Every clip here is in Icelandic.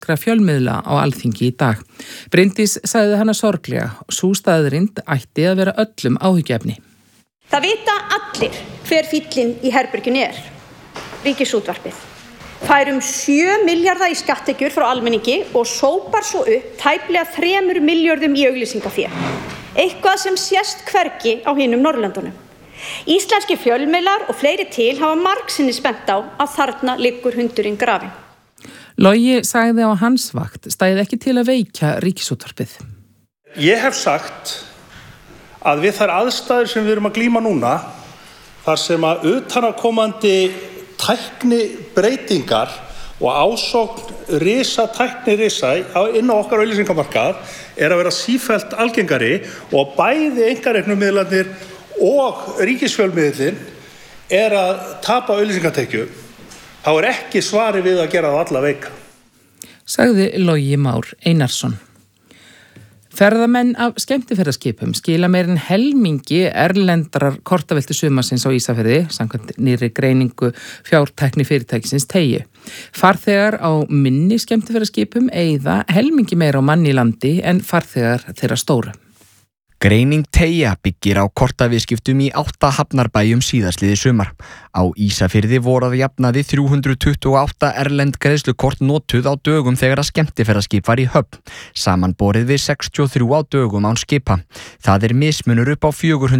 íslenskra fjölmiðla á Alþingi í dag. Bryndís sagði hana sorglega, sú staðreynd ætti að vera öllum áhyggjuefni. Það vita allir hver fíllinn í herberginu Ríkisútvarpið. Fær 7 milljarða í skatttekjur frá almenningi og sópar svo upp tæplega 3 milljörðum í auglýsingafé. Eitthvað sem sést hvergi á hinum Norðurlöndunum. Íslenski fjölmiðlar og fleiri til hafa margsinnis bent á að þarna liggur hundurinn grafinn. Logi sagði á hans vakt stæði ekki til að veikja Ríkisútvarpið. Ég hef sagt að við þær aðstæður sem við erum að glíma núna, þar sem að utanaðkomandi tæknibreytingar og ásókn tæknirisa inn á okkar auglýsingamarkað að vera sífellt algengari og bæði einkareknu miðlarnir og ríkisfjölmiðlinn að tapa auglýsingatekjum, þá ekki svari við að gera það alla veika. Sagði Logi Már Einarsson. Ferðamenn af skemmtiferðaskipum skila meira en helmingi erlendrar kortaveltu sumarsins á Ísafirði, samkvæmt nýrri greiningu fjártækni fyrirtækisins Teyju. Farþegar á minni skemmtiferðaskipum eyða helmingi meira á mann í landi en farþegar þeirra stóru. Greining Teyja byggir á kortaviðskiptum í 8 hafnarbæjum síðastliði sumar. Á Ísafirði voru að jafnaði 328 erlend greiðslukort notuð á dögum þegar að skemmtiferðaskip var í höfn, samanborið við 63 á dögum án skipa. Það mismunur upp á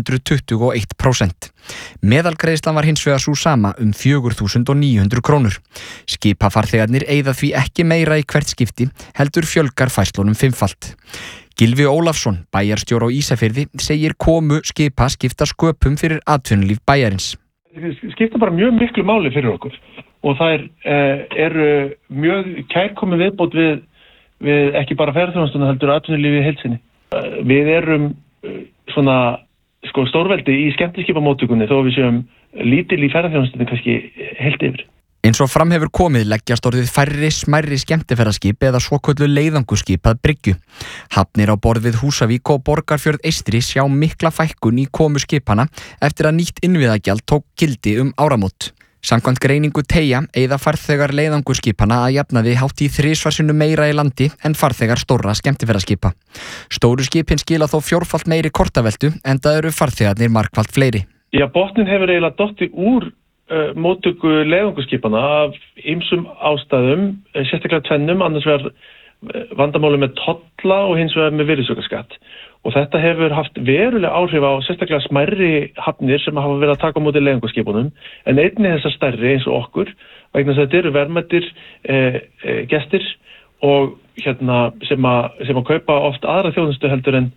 421%. Meðalgreiðslan var hins vegar sú sama 4.900 krónur. Skipafarþegarnir eyða því ekki meira í hvert skipti, heldur fjölgar færslunum 5-falt. Gylfi Ólafsson, bæjarstjóri á Ísafirði, segir komu skipa skipta sköpum fyrir atvinnulíf bæjarins. Skipta bara mjög miklu máli fyrir okkur og það eru mjög kærkomin viðbót við ekki bara ferðaþjónustuna heldur atvinnulífi í heild sinni. Við erum stórveldi í skemmtiskipamóttökunni þó við séum lítil í ferðaþjónustunni kannski heilt yfir. Eins og fram hefur komið leggjast orðið færri smærri skemmtiferðaskip eða svokölluð leiðanguskip að bryggju. Hafnir á borð við Húsavík og Borgarfjörð Eystri sjá mikla fækkun í komu skipana eftir að nýtt innviðagjald tók gildi áramót. Samkvæmt greiningu Teyja eyða farþegar leiðanguskipana að jafnaði hátt í 3 sinnum meira í landi en farþegar stórra skemmtiferðaskipa. Stóru skipin skila þó 4-falt meiri kortaveltu enda eru farþegarnir margfalt fleiri. Já, botnin hefur eiginlega dottið úr móttöku leiðanguskipana af ýmsum ástæðum, sérstaklega 2, annars vegar vandamáli með tolla og hins vegar með virðisaukaskatt. Og þetta hefur haft verulega áhrif á sérstaklega smærri hafnir sem hafa verið að taka á móti leiðanguskipunum, en einnig þessar stærri eins og okkur, vegna þess að þetta eru verðmætir gestir og sem að kaupa oft aðra þjónustu heldur en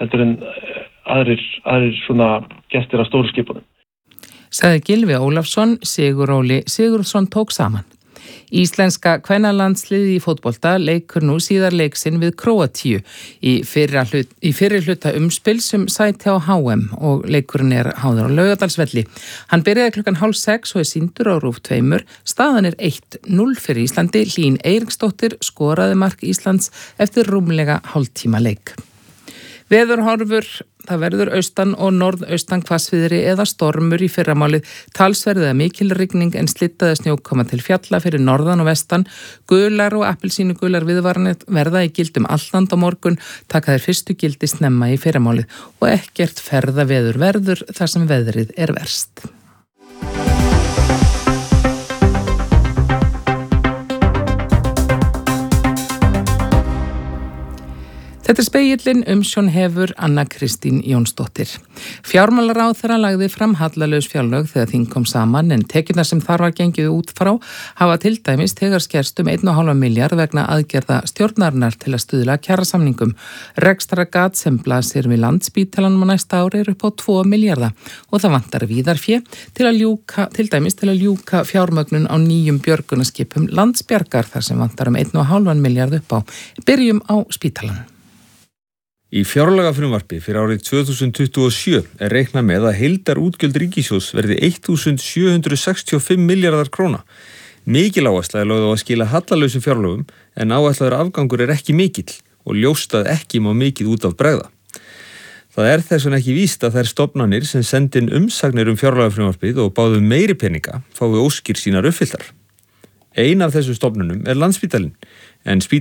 aðrir svona gestir á stóru skipunum. Sagði Gylfi Ólafsson, Sigur Óli Sigurðsson tók saman. Íslenska kvennalandsliðið í fótbolta leikur nú síðar leik sinn við Króatíu í fyrri hluta umspils sæti á HM og leikurinn háður á Laugardalsvelli. Hann byrjaði klukkan 5:30 og sýndur á RÚV 2. Staðan 1-0 fyrir Íslandi. Hlín Eiríksdóttir skoraði mark Íslands eftir rúmlega hálftíma leik. Veðurhorfur, það verður austan og norðaustan hvassviðri eða stormur í fyrramálið, talsverð eða mikil rigning en slittaði snjókoma til fjalla fyrir norðan og vestan, gular og appelsínugular viðvaranir verða í gildum alland á morgun, taka þeir fyrstu gildi snemma í fyrramálið og ekkert ferðaveður verður þar sem veðrið verst. Þetta spegillinn umsjón hefur Anna Kristín Jónsdóttir. Fjármálaráðherra lagði fram hallalaus fjárlög þegar þing kom saman en tekjurnar sem þar var gengið út frá hafa til dæmis þegar skerst 1,5 milljarð vegna aðgerða stjórnarinnar til að stuðla kjarasamningum. Rekstrargat sem blasir við Landspítalanum á næsta ári upp á 2 milljarða og það vantar víðarfé til dæmis til að ljúka fjármögnun á nýjum björgunarskipum Landsbjargar þar sem vantar 1,5 milljarð upp á. Byrjum á spítalanum. Í fjárlagafrumvarpi fyrir árið 2027 reiknað með að heildarútgjöld ríkissjóðs verði 1.765 milljarðar króna. Mikil áhersla lögð á að skila hallalausum fjárlögum en áætlaður afgangur ekki mikill og ljóst að ekki má mikið út af bregða. Það þess vegna ekki víst að þær stofnanir sem sendi inn umsagnir fjárlagafrumvarpið og báðu meiri peninga fái óskir sínar uppfylltar. Ein af þessum stofnunum Landspítalinn en